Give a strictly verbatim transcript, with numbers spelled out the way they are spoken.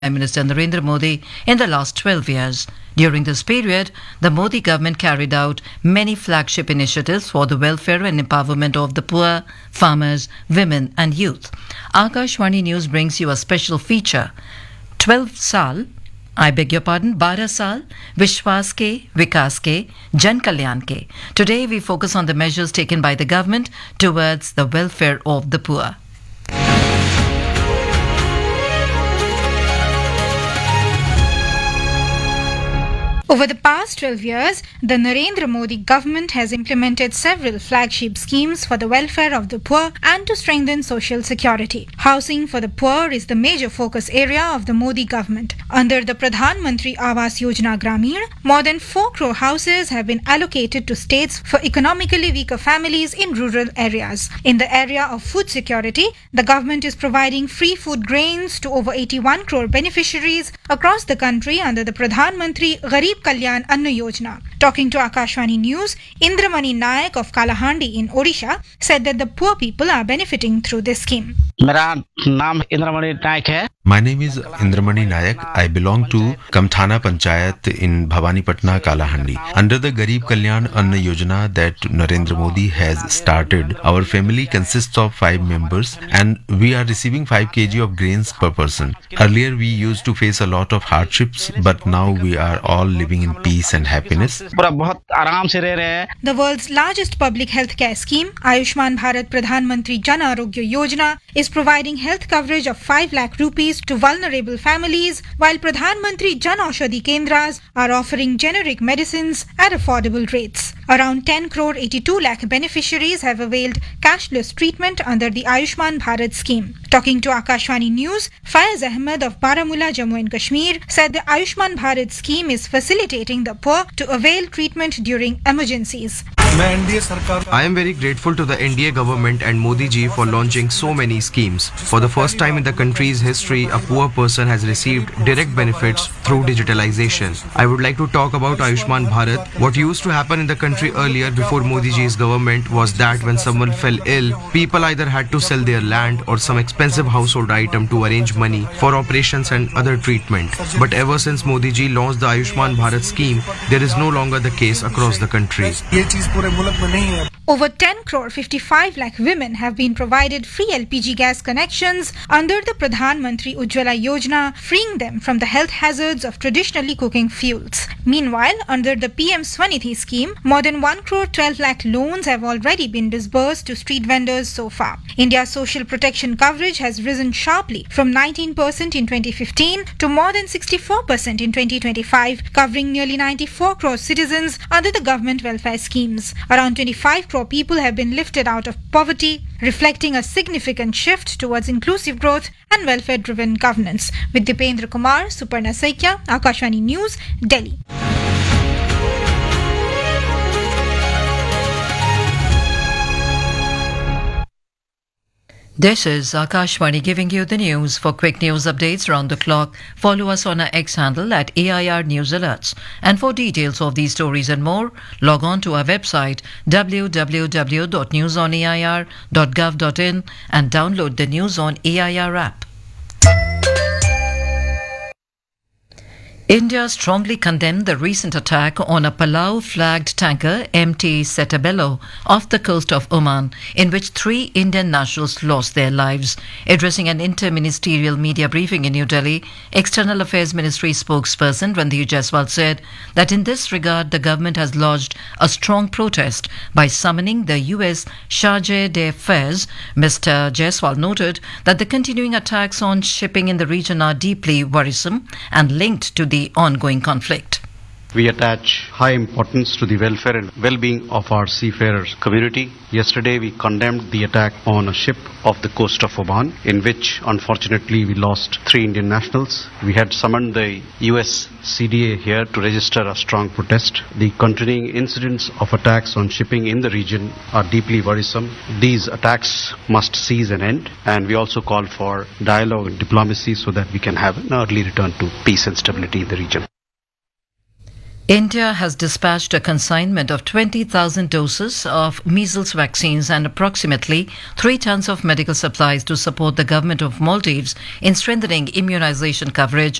Prime Minister Narendra Modi in the last twelve years. During this period, the Modi government carried out many flagship initiatives for the welfare and empowerment of the poor, farmers, women and youth. Akashwani News brings you a special feature, twelve Saal, I beg your pardon, बारह साल, विश्वास के, विकास के, जन कल्याण के. Today we focus on the measures taken by the government towards the welfare of the poor. Over the past twelve years, the Narendra Modi government has implemented several flagship schemes for the welfare of the poor and to strengthen social security. Housing for the poor is the major focus area of the Modi government. Under the Pradhan Mantri Awas Yojana Gramin, more than four crore houses have been allocated to states for economically weaker families in rural areas. In the area of food security, the government is providing free food grains to over eighty-one crore beneficiaries across the country under the Pradhan Mantri Garib Kalyan Anna Yojana. Talking to Akashwani News, Indramani Nayak of Kalahandi in Odisha said that the poor people are benefiting through this scheme. My name is Indramani Nayak. I belong to Kamthana Panchayat in Bhavanipatna, Kalahandi. Under the Garib Kalyan Anna Yojana that Narendra Modi has started, our family consists of five members and we are receiving five kilograms of grains per person. Earlier we used to face a lot of hardships, but now we are all living in peace and happiness. The world's largest public health care scheme, Ayushman Bharat Pradhan Mantri Jan Arogya Yojana, is providing health coverage of five lakh rupees to vulnerable families, while Pradhan Mantri Jan Aushadhi Kendras are offering generic medicines at affordable rates. Around ten crore eighty-two lakh beneficiaries have availed cashless treatment under the Ayushman Bharat scheme. Talking to Akashwani News, Faiz Ahmed of Baramulla, Jammu and Kashmir said the Ayushman Bharat scheme is facilitating the poor to avail treatment during emergencies. I am very grateful to the N D A government and Modi ji for launching so many schemes. For the first time in the country's history, a poor person has received direct benefits through digitalization. I would like to talk about Ayushman Bharat. What used to happen in the country earlier before Modi ji's government was that when someone fell ill, people either had to sell their land or some expensive household item to arrange money for operations and other treatment. But ever since Modi ji launched the Ayushman Bharat scheme, there is no longer the case across the country. Over ten crore fifty-five lakh women have been provided free L P G gas connections under the Pradhan Mantri Ujjwala Yojana, freeing them from the health hazards of traditionally cooking fuels. Meanwhile, under the P M Swanidhi scheme, more than one crore twelve lakh loans have already been disbursed to street vendors so far. India's social protection coverage has risen sharply from nineteen percent in twenty fifteen to more than sixty-four percent in twenty twenty-five, covering nearly ninety-four crore citizens under the government welfare schemes. Around twenty-five crore people have been lifted out of poverty, reflecting a significant shift towards inclusive growth and welfare-driven governance. With Dipendra Kumar, Suparna Saikya, Akashwani News, Delhi. This is Akashwani giving you the news. For quick news updates around the clock, follow us on our X handle at A I R News Alerts. And for details of these stories and more, log on to our website w w w dot news on a i r dot gov dot in and download the News on A I R app. India strongly condemned the recent attack on a Palau-flagged tanker M T Setabelo off the coast of Oman, in which three Indian nationals lost their lives. Addressing an inter-ministerial media briefing in New Delhi, External Affairs Ministry spokesperson Randhir Jaiswal said that in this regard the government has lodged a strong protest by summoning the U S Charge d'Affaires. Mister Jaiswal noted that the continuing attacks on shipping in the region are deeply worrisome and linked to the ongoing conflict. We attach high importance to the welfare and well-being of our seafarers community. Yesterday we condemned the attack on a ship off the coast of Oman, in which unfortunately we lost three Indian nationals. We had summoned the U S C D A here to register a strong protest. The continuing incidents of attacks on shipping in the region are deeply worrisome. These attacks must cease and end, and we also call for dialogue and diplomacy so that we can have an early return to peace and stability in the region. India has dispatched a consignment of twenty thousand doses of measles vaccines and approximately three tons of medical supplies to support the government of Maldives in strengthening immunization coverage